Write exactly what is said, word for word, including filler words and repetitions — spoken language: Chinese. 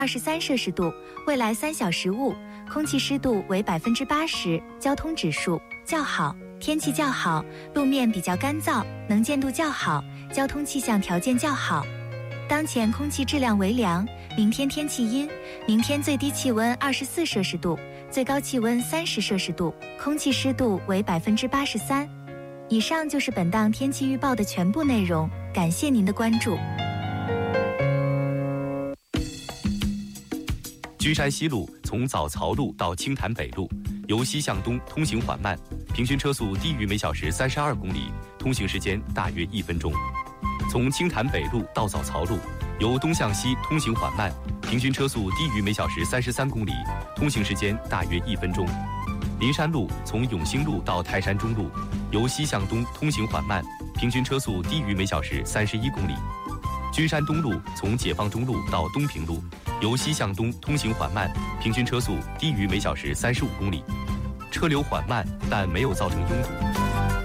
二十三摄氏度，未来三小时雾，空气湿度为百分之八十，交通指数较好，天气较好，路面比较干燥，能见度较好，交通气象条件较好。当前空气质量为良，明天天气阴，明天最低气温二十四摄氏度，最高气温三十摄氏度，空气湿度为百分之八十三。以上就是本档天气预报的全部内容，感谢您的关注。 君山西路从早曹路到青潭北路，由西向东通行缓慢，平均车速低于每小时三十二公里，通行时间大约一分钟。从青潭北路到早曹路，由东向西通行缓慢，平均车速低于每小时三十三公里，通行时间大约一分钟。林山路从永兴路到泰山中路，由西向东通行缓慢，平均车速低于每小时三十一公里。君山东路从解放中路到东平路，由西向东通行缓慢，平均车速低于每小时三十五公里。车流缓慢，但没有造成拥堵。